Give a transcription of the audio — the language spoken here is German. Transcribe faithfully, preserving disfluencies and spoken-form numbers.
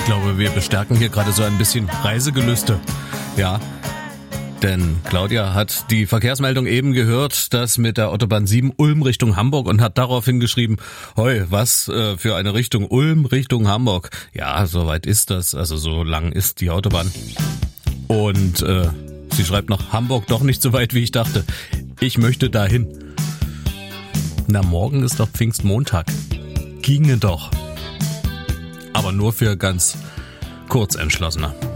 Ich glaube, wir bestärken hier gerade so ein bisschen Reisegelüste. Ja, denn Claudia hat die Verkehrsmeldung eben gehört, das mit der Autobahn sieben Ulm Richtung Hamburg und hat daraufhin geschrieben, hoi, was äh, für eine Richtung Ulm Richtung Hamburg. Ja, so weit ist das, also so lang ist die Autobahn. Und äh, sie schreibt noch, Hamburg doch nicht so weit, wie ich dachte. Ich möchte dahin. Na, morgen ist doch Pfingstmontag. Ginge doch. Aber nur für ganz Kurzentschlossene.